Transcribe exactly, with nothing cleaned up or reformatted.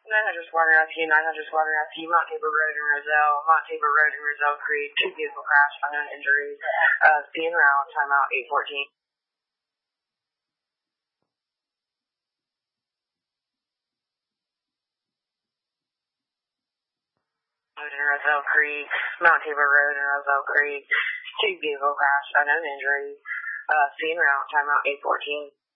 nine hundred Squadron Rescue, nine hundred Squadron Rescue, Mount Tabor Road in Roselle, Mount Tabor Road in Roselle Creek, two vehicle crash, unknown injuries, uh, being around, timeout eight fourteen. Road in Roselle Creek, Mount Tabor Road in Roselle Creek, two vehicle crash, unknown injuries, uh, being around, timeout eight fourteen.